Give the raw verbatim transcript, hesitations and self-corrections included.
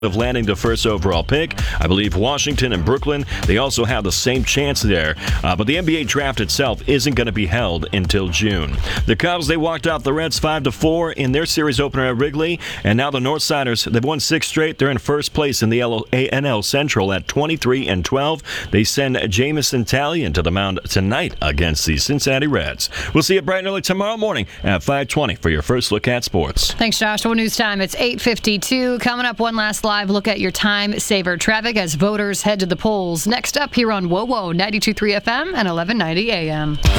of landing the first overall pick. I believe Washington and Brooklyn, they also have the same chance there. Uh, but the N B A draft itself isn't going to be held until June. The Cubs, they walked out the Reds five to four in their series opener at Wrigley. And now the Northsiders, they've won six straight. They're in first place in the N L Central at twenty-three and twelve. They send Jameson Taillon to the mound tonight against the Cincinnati Reds. We'll see you bright and early tomorrow morning at five twenty for your first look at sports. Thanks, Josh. Well, news time. It's eight fifty-two. Coming up, one last live look at your time saver traffic as voters head to the polls. Next up here on W O W O ninety-two point three F M and eleven ninety A M.